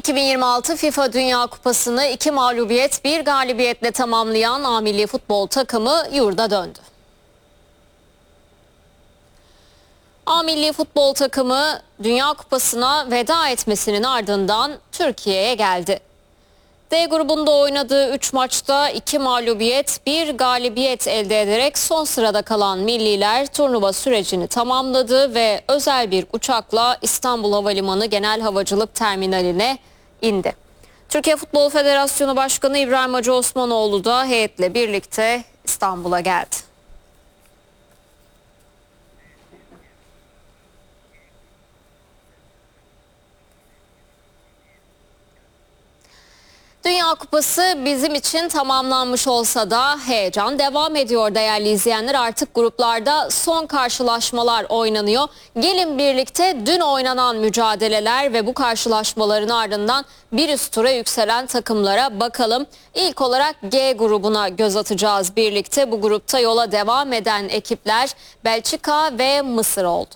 2026 FIFA Dünya Kupası'nı 2 mağlubiyet 1 galibiyetle tamamlayan A Milli Futbol takımı yurda döndü. A Milli Futbol takımı Dünya Kupası'na veda etmesinin ardından Türkiye'ye geldi. D grubunda oynadığı 3 maçta 2 mağlubiyet 1 galibiyet elde ederek son sırada kalan milliler turnuva sürecini tamamladı ve özel bir uçakla İstanbul Havalimanı Genel Havacılık Terminaline indi. Türkiye Futbol Federasyonu Başkanı İbrahim Hacı Osmanoğlu da heyetle birlikte İstanbul'a geldi. Dünya Kupası bizim için tamamlanmış olsa da heyecan devam ediyor değerli izleyenler. Artık gruplarda son karşılaşmalar oynanıyor. Gelin birlikte dün oynanan mücadeleler ve bu karşılaşmaların ardından bir üst tura yükselen takımlara bakalım. İlk olarak G grubuna göz atacağız birlikte. Bu grupta yola devam eden ekipler Belçika ve Mısır oldu.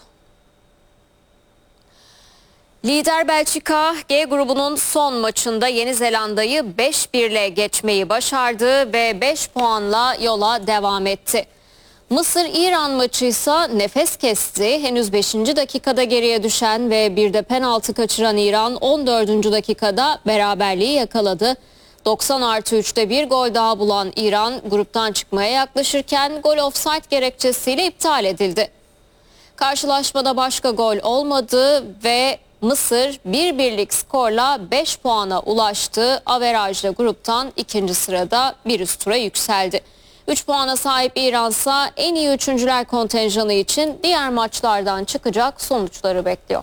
Lider Belçika G grubunun son maçında Yeni Zelanda'yı 5-1 ile geçmeyi başardı ve 5 puanla yola devam etti. Mısır-İran maçı ise nefes kesti. Henüz 5. dakikada geriye düşen ve bir de penaltı kaçıran İran 14. dakikada beraberliği yakaladı. 90+3'te bir gol daha bulan İran gruptan çıkmaya yaklaşırken gol ofsayt gerekçesiyle iptal edildi. Karşılaşmada başka gol olmadı ve Mısır 1-1'lik skorla 5 puana ulaştı. Averajla gruptan 2. sırada bir üst tura yükseldi. 3 puana sahip İran ise en iyi üçüncüler kontenjanı için diğer maçlardan çıkacak sonuçları bekliyor.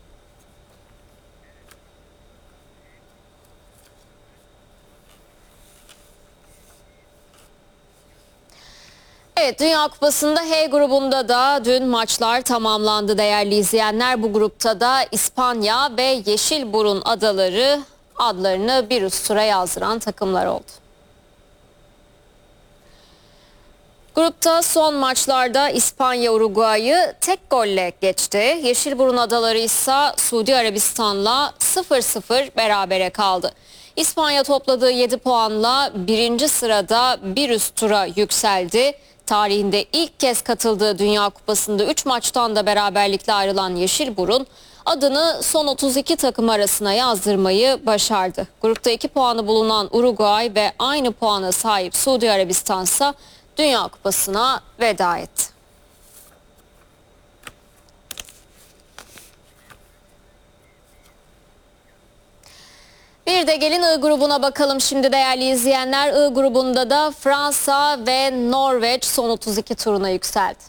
Evet, Dünya Kupası'nda H grubunda da dün maçlar tamamlandı değerli izleyenler. Bu grupta da İspanya ve Yeşilburun adaları adlarını bir üst tura yazdıran takımlar oldu. Grupta son maçlarda İspanya Uruguay'ı tek golle geçti. Yeşilburun adaları ise Suudi Arabistan'la 0-0 berabere kaldı. İspanya topladığı 7 puanla 1. sırada bir üst tura yükseldi. Tarihinde ilk kez katıldığı Dünya Kupası'nda 3 maçtan da beraberlikle ayrılan Yeşilburun adını son 32 takım arasına yazdırmayı başardı. Grupta 2 puanı bulunan Uruguay ve aynı puana sahip Suudi Arabistan ise Dünya Kupası'na veda etti. Bir de gelin I grubuna bakalım şimdi değerli izleyenler. I grubunda da Fransa ve Norveç son 32 turuna yükseldi.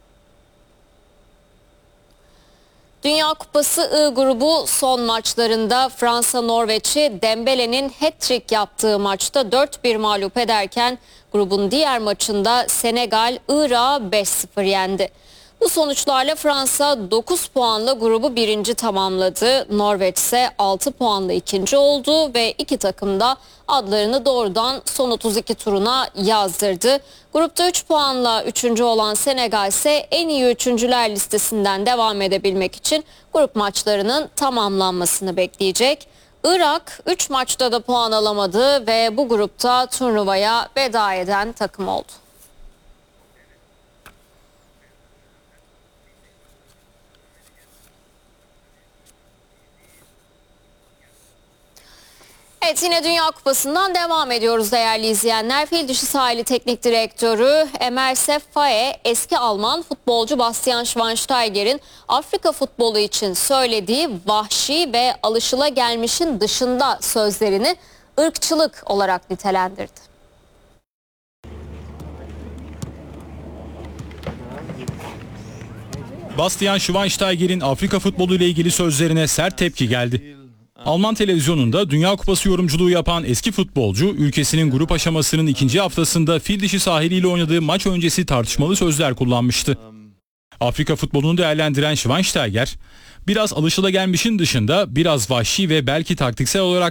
Dünya Kupası I grubu son maçlarında Fransa Norveç'i Dembele'nin hat-trick yaptığı maçta 4-1 mağlup ederken grubun diğer maçında Senegal Irak'ı 5-0 yendi. Bu sonuçlarla Fransa 9 puanla grubu 1. tamamladı. Norveç ise 6 puanla 2. oldu ve iki takım da adlarını doğrudan son 32 turuna yazdırdı. Grupta 3 puanla 3. olan Senegal ise en iyi üçüncüler listesinden devam edebilmek için grup maçlarının tamamlanmasını bekleyecek. Irak 3 maçta da puan alamadı ve bu grupta turnuvaya veda eden takım oldu. Evet, yine Dünya Kupası'ndan devam ediyoruz değerli izleyenler. Fildişi Sahili Teknik Direktörü Emersef Fae, eski Alman futbolcu Bastian Schweinsteiger'in Afrika futbolu için söylediği vahşi ve alışılagelmişin dışında sözlerini ırkçılık olarak nitelendirdi. Bastian Schweinsteiger'in Afrika futbolu ile ilgili sözlerine sert tepki geldi. Alman televizyonunda Dünya Kupası yorumculuğu yapan eski futbolcu, ülkesinin grup aşamasının 2. haftasında Fildişi Sahili ile oynadığı maç öncesi tartışmalı sözler kullanmıştı. Afrika futbolunu değerlendiren Schweinsteiger, biraz alışılagelmişin dışında biraz vahşi ve belki taktiksel olarak